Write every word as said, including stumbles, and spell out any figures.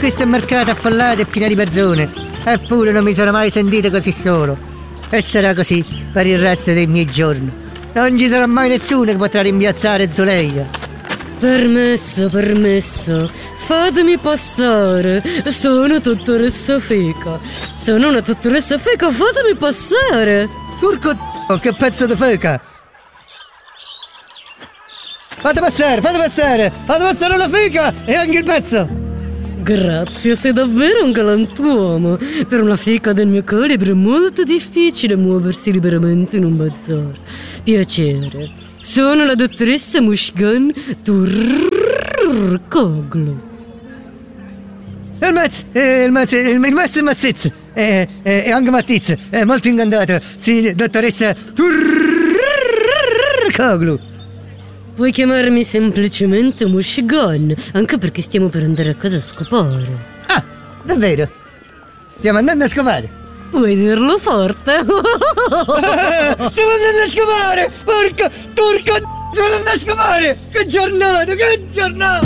questo mercato affollato e pieno di persone. Eppure non mi sono mai sentito così solo. E sarà così per il resto dei miei giorni. Non ci sarà mai nessuno che potrà rimpiazzare Zuleika. Permesso, permesso. Fatemi passare. Sono dottoressa Fica. Sono una dottoressa Fica, fatemi passare. Turco, che pezzo di feca! Fate passare, fate passare! Fate passare la fica e anche il pezzo! Grazie, sei davvero un galantuomo. Per una fica del mio calibro è molto difficile muoversi liberamente in un bazar. Piacere. Sono la dottoressa Mushgan Turcoglu. Il Mazz, eh, il Mazz, il Mazz è Mazzizz, e eh, eh, anche Mattizz, è molto incantato. Sì, dottoressa Turcoglu. Puoi chiamarmi semplicemente Mushgan, anche perché stiamo per andare a casa a scopare. Ah, davvero? Stiamo andando a scopare? Puoi dirlo forte? Stiamo andando a scopare! Porca, turco, stiamo andando a scopare! Che giornata, che giornata!